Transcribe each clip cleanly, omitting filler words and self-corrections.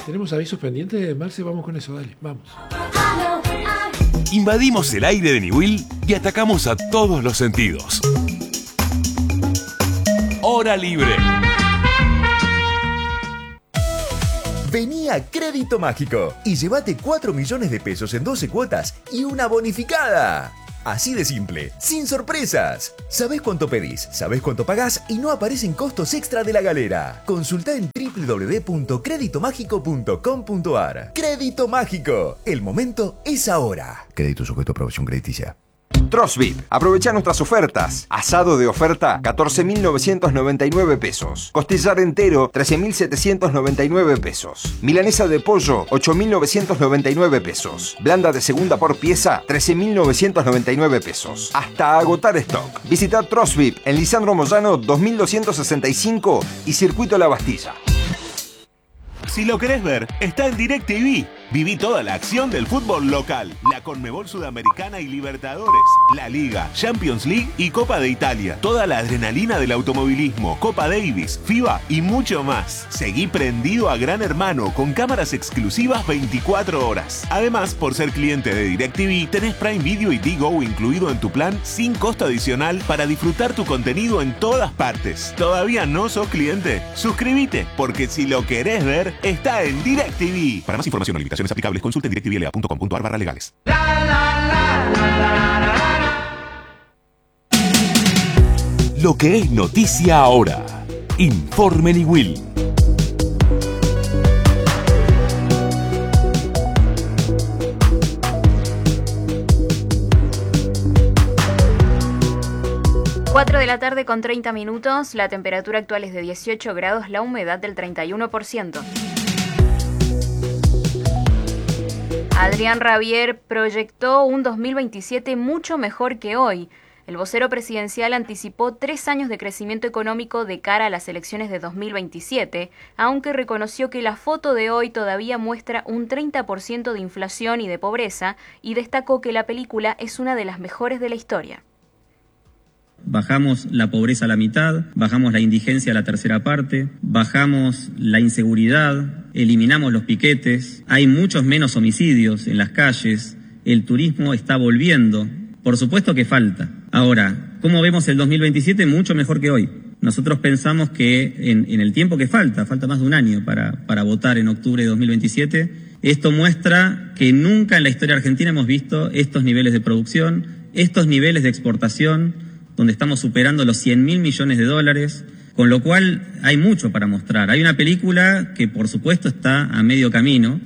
¿Tenemos avisos pendientes, Marce? Vamos con eso, dale, vamos. Invadimos el aire de Niwil y atacamos a todos los sentidos. Hora libre. Vení a Crédito Mágico y llévate 4 millones de pesos en 12 cuotas y una bonificada. Así de simple, sin sorpresas. Sabés cuánto pedís, sabés cuánto pagás y no aparecen costos extra de la galera. Consultá en www.creditomágico.com.ar. Crédito Mágico. El momento es ahora. Crédito sujeto a aprobación crediticia. Trosvit, aprovecha nuestras ofertas. Asado de oferta, 14.999 pesos. Costillar entero, 13.799 pesos. Milanesa de pollo, 8.999 pesos. Blanda de segunda por pieza, 13.999 pesos. Hasta agotar stock. Visita Trosvit en Lisandro Moyano 2265 y Circuito La Bastilla. Si lo querés ver, está en DirecTV. Viví toda la acción del fútbol local, la Conmebol Sudamericana y Libertadores, la Liga, Champions League y Copa de Italia. Toda la adrenalina del automovilismo, Copa Davis, FIBA y mucho más. Seguí prendido a Gran Hermano con cámaras exclusivas 24 horas. Además, por ser cliente de DirecTV, tenés Prime Video y Digo incluido en tu plan sin costo adicional para disfrutar tu contenido en todas partes. ¿Todavía no sos cliente? Suscríbete, porque si lo querés ver, está en DirecTV. Para más información o limitaciones aplicables, consulte en directvla.com.ar/legales. Lo que es noticia ahora. Informe Niwil. Cuatro de la tarde con 30 minutos, la temperatura actual es de 18 grados, la humedad del 31%. Adrián Rabier proyectó un 2027 mucho mejor que hoy. El vocero presidencial anticipó 3 años de crecimiento económico de cara a las elecciones de 2027, aunque reconoció que la foto de hoy todavía muestra un 30% de inflación y de pobreza, y destacó que la película es una de las mejores de la historia. Bajamos la pobreza a la mitad, bajamos la indigencia a la tercera parte, bajamos la inseguridad, eliminamos los piquetes, hay muchos menos homicidios en las calles, el turismo está volviendo. Por supuesto que falta. Ahora, ¿cómo vemos el 2027? Mucho mejor que hoy. Nosotros pensamos que en el tiempo que falta más de un año para votar en octubre de 2027, esto muestra que nunca en la historia argentina hemos visto estos niveles de producción, estos niveles de exportación, donde estamos superando los 100.000 millones de dólares, con lo cual hay mucho para mostrar. Hay una película que por supuesto está a medio camino.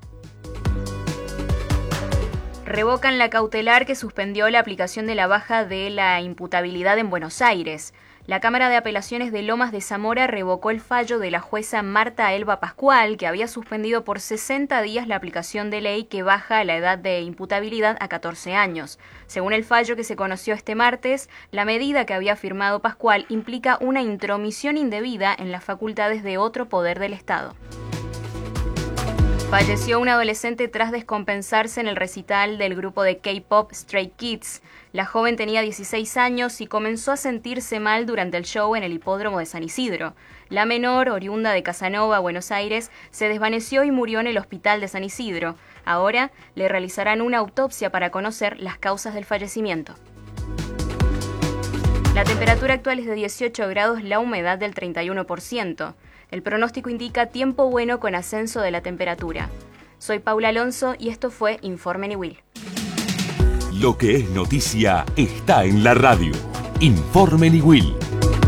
Revocan la cautelar que suspendió la aplicación de la baja de la imputabilidad en Buenos Aires. La Cámara de Apelaciones de Lomas de Zamora revocó el fallo de la jueza Marta Elba Pascual, que había suspendido por 60 días la aplicación de ley que baja la edad de imputabilidad a 14 años. Según el fallo que se conoció este martes, la medida que había firmado Pascual implica una intromisión indebida en las facultades de otro poder del Estado. Falleció un adolescente tras descompensarse en el recital del grupo de K-pop Stray Kids. La joven tenía 16 años y comenzó a sentirse mal durante el show en el hipódromo de San Isidro. La menor, oriunda de Casanova, Buenos Aires, se desvaneció y murió en el hospital de San Isidro. Ahora le realizarán una autopsia para conocer las causas del fallecimiento. La temperatura actual es de 18 grados, la humedad del 31%. El pronóstico indica tiempo bueno con ascenso de la temperatura. Soy Paula Alonso y esto fue Informe Niwil. Lo que es noticia está en la radio. Informe Niwil.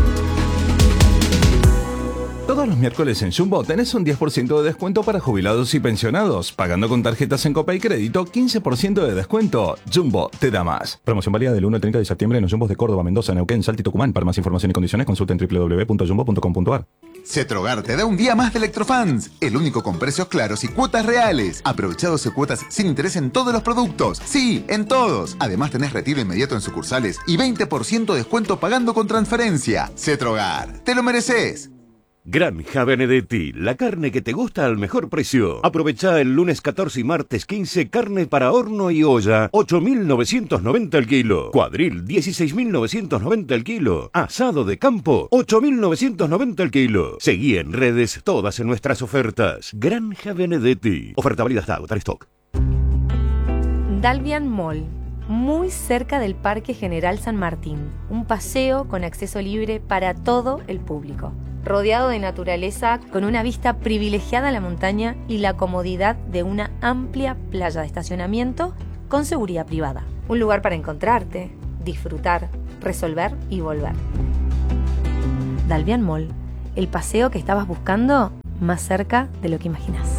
Todos los miércoles en Jumbo tenés un 10% de descuento para jubilados y pensionados. Pagando con tarjetas en Copa y Crédito, 15% de descuento. Jumbo te da más. Promoción válida del 1 al 30 de septiembre en los Jumbos de Córdoba, Mendoza, Neuquén, Salta y Tucumán. Para más información y condiciones consulten www.jumbo.com.ar. Cetrogar te da un día más de Electrofans, el único con precios claros y cuotas reales. Aprovecha 12 cuotas sin interés en todos los productos. Sí, en todos. Además tenés retiro inmediato en sucursales y 20% de descuento pagando con transferencia. Cetrogar, te lo mereces. Granja Benedetti, la carne que te gusta al mejor precio. Aprovecha el lunes 14 y martes 15, carne para horno y olla, 8.990 el kilo. Cuadril, 16.990 el kilo. Asado de campo, 8.990 el kilo. Seguí en redes todas en nuestras ofertas. Granja Benedetti. Oferta válida hasta agotar stock. Dalvian Mall, muy cerca del Parque General San Martín. Un paseo con acceso libre para todo el público. Rodeado de naturaleza, con una vista privilegiada a la montaña y la comodidad de una amplia playa de estacionamiento con seguridad privada. Un lugar para encontrarte, disfrutar, resolver y volver. Dalvian Mall, el paseo que estabas buscando más cerca de lo que imaginas.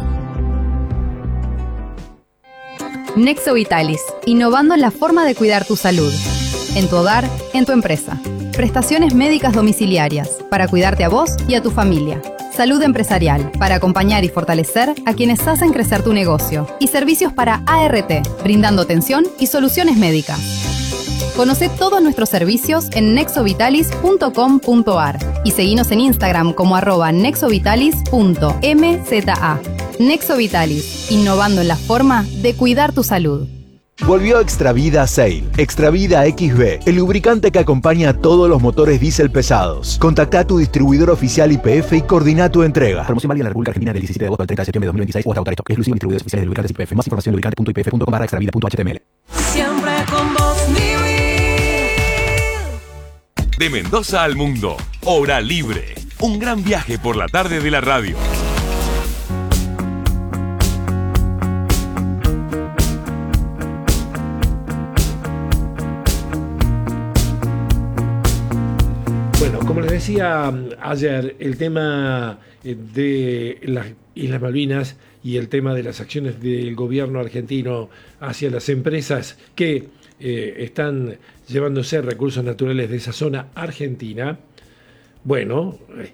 Nexo Vitalis, innovando en la forma de cuidar tu salud. En tu hogar, en tu empresa. Prestaciones médicas domiciliarias, para cuidarte a vos y a tu familia. Salud empresarial, para acompañar y fortalecer a quienes hacen crecer tu negocio. Y servicios para ART, brindando atención y soluciones médicas. Conoce todos nuestros servicios en nexovitalis.com.ar y seguinos en Instagram como @nexovitalis.mza. Nexo Vitalis, innovando en la forma de cuidar tu salud. Volvió Extravida Sail, Extravida XB, el lubricante que acompaña a todos los motores diésel pesados. Contacta a tu distribuidor oficial YPF y coordina tu entrega. Promoción válida en la República Argentina del 17 de agosto al 30 de septiembre de 2026 o hasta agotar stock. Exclusivo en distribuidores oficiales de lubricantes YPF. Más información en lubricante.ypf.com/extravida.html. Siempre con vos, mi vida. De Mendoza al mundo, Hora Libre. Un gran viaje por la tarde de la radio. Bueno, como les decía ayer, el tema de las Islas Malvinas y el tema de las acciones del gobierno argentino hacia las empresas que están llevándose recursos naturales de esa zona argentina. Bueno,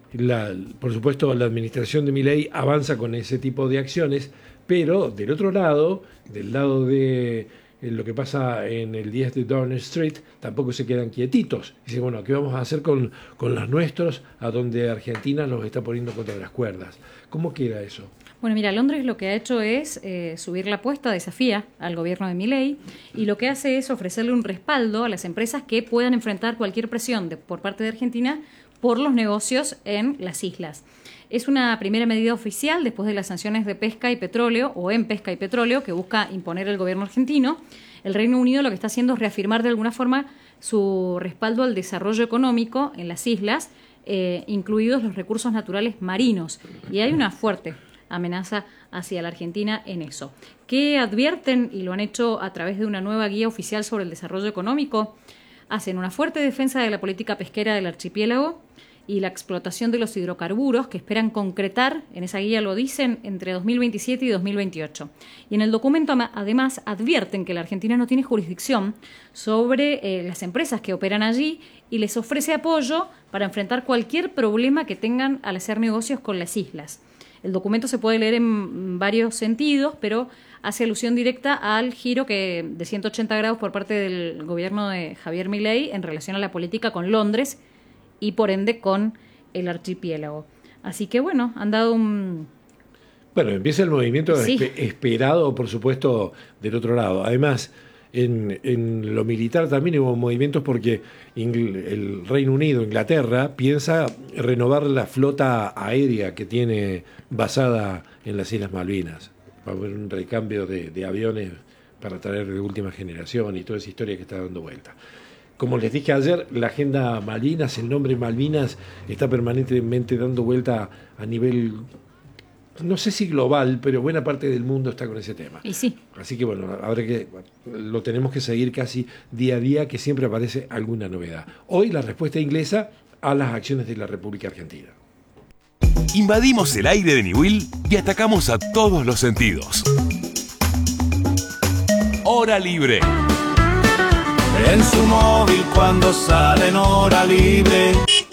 por supuesto la administración de Milei avanza con ese tipo de acciones, pero del otro lado, del lado de lo que pasa en el 10 de Downing Street, tampoco se quedan quietitos. Dicen, bueno, ¿qué vamos a hacer con los nuestros a donde Argentina nos está poniendo contra las cuerdas? ¿Cómo queda eso? Bueno, mira, Londres lo que ha hecho es subir la apuesta, desafía al gobierno de Milei, y lo que hace es ofrecerle un respaldo a las empresas que puedan enfrentar cualquier presión por parte de Argentina por los negocios en las islas. Es una primera medida oficial después de las sanciones de pesca y petróleo, o en pesca y petróleo, que busca imponer el gobierno argentino. El Reino Unido lo que está haciendo es reafirmar de alguna forma su respaldo al desarrollo económico en las islas, incluidos los recursos naturales marinos. Y hay una fuerte amenaza hacia la Argentina en eso. ¿Qué advierten? Y lo han hecho a través de una nueva guía oficial sobre el desarrollo económico. Hacen una fuerte defensa de la política pesquera del archipiélago y la explotación de los hidrocarburos que esperan concretar, en esa guía lo dicen, entre 2027 y 2028. Y en el documento además advierten que la Argentina no tiene jurisdicción sobre las empresas que operan allí y les ofrece apoyo para enfrentar cualquier problema que tengan al hacer negocios con las islas. El documento se puede leer en varios sentidos, pero hace alusión directa al giro de 180 grados por parte del gobierno de Javier Milei en relación a la política con Londres y por ende con el archipiélago. Así que bueno, han dado un... Bueno, empieza el movimiento Sí. esperado, por supuesto, del otro lado. Además, en lo militar también hubo movimientos porque el Reino Unido, Inglaterra, piensa renovar la flota aérea que tiene basada en las Islas Malvinas. Va a haber un recambio de aviones para traer de última generación y toda esa historia que está dando vuelta. Como les dije ayer, la agenda Malvinas, el nombre Malvinas, está permanentemente dando vuelta a nivel, no sé si global, pero buena parte del mundo está con ese tema. Y sí. Así que bueno, lo tenemos que seguir casi día a día, que siempre aparece alguna novedad. Hoy la respuesta inglesa a las acciones de la República Argentina. Invadimos el aire de Niwil y atacamos a todos los sentidos. Hora Libre. En su móvil cuando sale en hora libre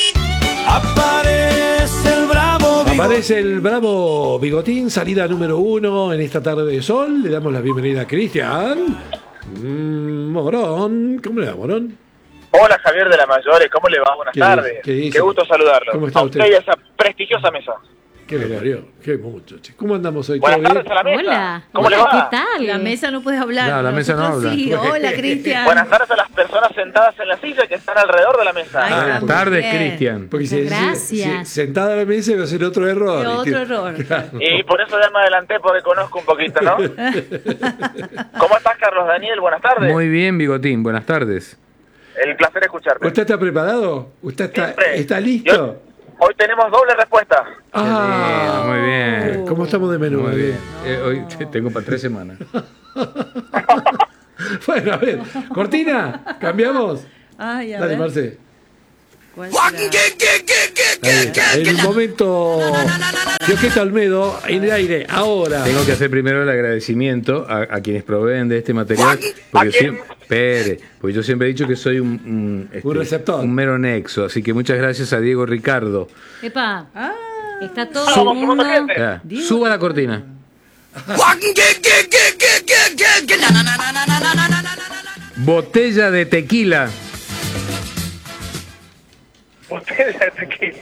aparece el bravo bigotín. Aparece el bravo bigotín, salida número 1 en esta tarde de sol. Le damos la bienvenida a Cristian Morón. ¿Cómo le va, Morón? Hola, Javier de la Mayores, ¿cómo le va? Buenas tardes. Qué gusto saludarlo. ¿Cómo está usted? A usted y a esa prestigiosa mesa. Qué velorio, qué mucho. ¿Cómo andamos hoy? Buenas tardes a la mesa. Hola. ¿Cómo le va? ¿Qué tal? La mesa no puede hablar. No, la mesa no habla. Sí, hola, Cristian. Buenas tardes a las personas sentadas en la silla que están alrededor de la mesa. Buenas tardes, Cristian. Porque Gracias. sentada a la mesa va a ser otro error. Otro error. Claro. Y por eso ya me adelanté porque conozco un poquito, ¿no? ¿Cómo estás, Carlos Daniel? Buenas tardes. Muy bien, Bigotín. Buenas tardes. El placer escucharte. ¿Usted está preparado? ¿Usted Siempre. está listo? Hoy tenemos doble respuesta. Ah, Muy bien. ¿Cómo estamos de menú? Muy bien. Hoy tengo para 3 semanas. Bueno, a ver. Cortina, cambiamos. Ay, a Dale, ver. Marce. ¿Cuál será? En el momento Fioqueta Olmedo en el aire, ahora. Tengo que hacer primero el agradecimiento a quienes proveen de este material. Porque yo siempre he dicho que soy un receptor. Un mero nexo. Así que muchas gracias a Diego Ricardo. Epa, está todo el mundo. Suba la cortina. Botella de tequila. Ustedes aquí.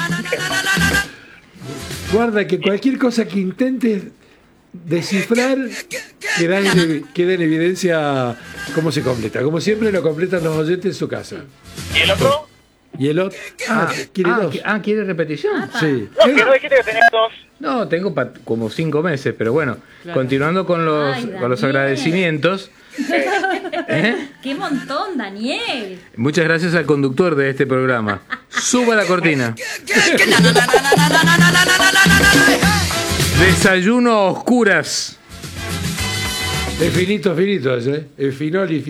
Guarda que cualquier cosa que intentes descifrar queda en evidencia cómo se completa. Como siempre lo completan los oyentes en su casa. ¿Y el otro? Y el otro. ¿Quiere dos? ¿Quiere repetición? Sí. No, que no dijiste que tenías dos. No, tengo como 5 meses, pero bueno, continuando con los, Ay, con los Daniel. agradecimientos. ¡Qué montón, Daniel! Muchas gracias al conductor de este programa. Suba la cortina. Desayuno a oscuras. Es finito eso, Es finoli.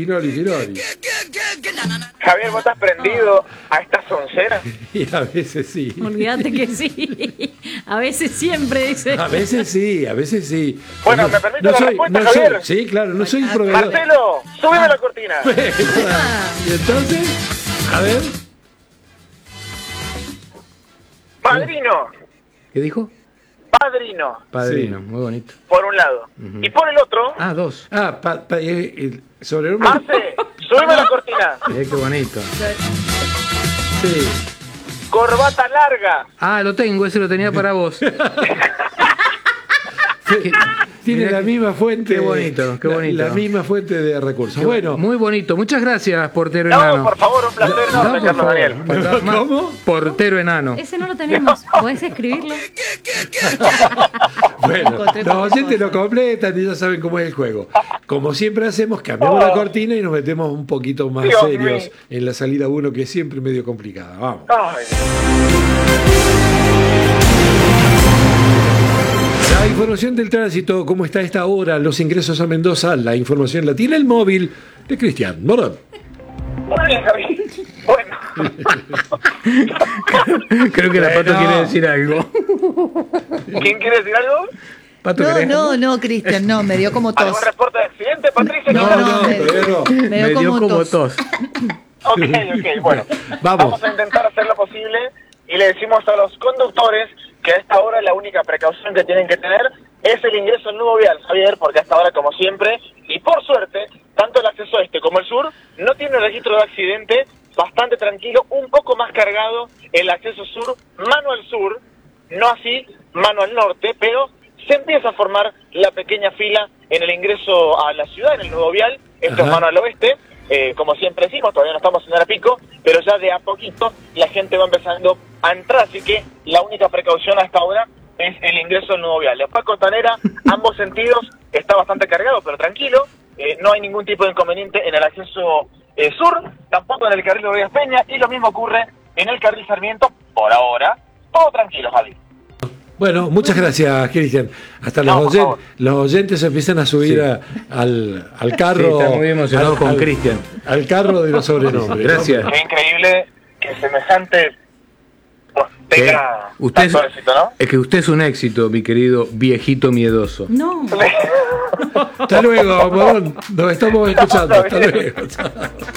Javier, ¿vos estás prendido a estas onceras? Y a veces sí. Olvídate que sí. A veces siempre dice. A veces sí. Bueno, ¿me permite la respuesta, Javier? Sí, claro, no soy proveedor. Marcelo, súbeme la cortina. Y entonces, a ver. Padrino. ¿Qué dijo? Padrino. Padrino, muy bonito. Por un lado. Ujú. Y por el otro, 2. El sobrenombre. Marce, súbeme la cortina. Qué bonito. Sí. Corbata larga. Lo tengo, ese lo tenía para vos. Tiene la misma fuente. Qué bonito. La misma fuente de recursos. Bueno. Muy bonito. Muchas gracias, portero enano. No, por favor, un placer enorme, Carlos Daniel. ¿Cómo? Portero enano. Ese no lo tenemos. ¿Podés escribirlo? Bueno, los oyentes lo completan y ya saben cómo es el juego. Como siempre hacemos, cambiamos la cortina y nos metemos un poquito más Dios serios mío. en la salida 1, que es siempre medio complicada. Vamos. Ay. La información del tránsito, cómo está a esta hora, los ingresos a Mendoza, la información la tiene el móvil de Cristian Morón. Bueno, Javier. Bueno. Creo que la Pato quiere decir algo. ¿Quién quiere decir algo? Pato, ¿querés? No, Cristian, no, me dio como tos. ¿Algún reporte de accidente, Patricia? Me dio como tos. Ok, bueno. Vamos a intentar hacer lo posible y le decimos a los conductores que a esta hora la única precaución que tienen que tener es el ingreso al nuevo vial, Javier, porque a esta hora, como siempre, y por suerte, tanto el acceso este como el sur no tiene registro de accidente, bastante tranquilo, un poco más cargado el acceso sur, mano al sur, no así mano al norte, pero se empieza a formar la pequeña fila en el ingreso a la ciudad, en el nuevo vial, esto es mano al oeste. Como siempre decimos, todavía no estamos en hora pico, pero ya de a poquito la gente va empezando a entrar, así que la única precaución hasta ahora es el ingreso al nuevo vial. Después Costanera, ambos sentidos, está bastante cargado, pero tranquilo, no hay ningún tipo de inconveniente en el acceso sur, tampoco en el carril de Rodríguez Peña, y lo mismo ocurre en el carril Sarmiento, por ahora, todo tranquilo, Javi. Bueno, muchas gracias, Cristian. Hasta los oyentes empiezan a subir al carro. Sí, están muy emocionados con Cristian. Al carro de los sobrenombres. Gracias. Es increíble que semejante tenga Usted tanto éxito, ¿no? es que usted es un éxito, mi querido viejito miedoso. No. Hasta luego, Morón. Nos estamos escuchando. Hasta luego. Chao.